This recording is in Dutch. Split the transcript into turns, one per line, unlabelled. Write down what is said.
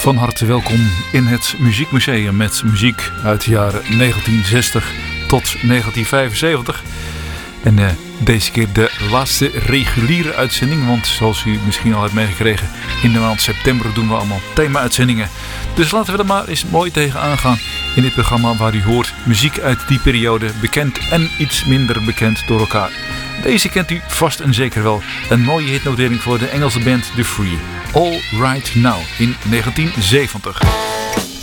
Van harte welkom in het Muziekmuseum met muziek uit de jaren 1960 tot 1975. En deze keer de laatste reguliere uitzending, want zoals u misschien al hebt meegekregen, in de maand september doen we allemaal thema-uitzendingen. Dus laten we er maar eens mooi tegenaan gaan in dit programma waar u hoort muziek uit die periode, bekend en iets minder bekend door elkaar. Deze kent u vast en zeker wel. Een mooie hitnotering voor de Engelse band The Free. All Right Now in 1970.